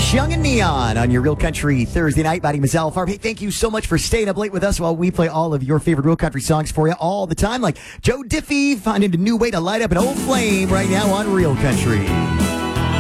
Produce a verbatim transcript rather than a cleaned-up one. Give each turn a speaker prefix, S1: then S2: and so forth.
S1: Chris Young and Neon on your Real Country Thursday night. My name is Al Farb. Hey, thank you so much for staying up late with us while we play all of your favorite Real Country songs for you all the time. Like Joe Diffie finding a new way to light up an old flame right now on Real Country.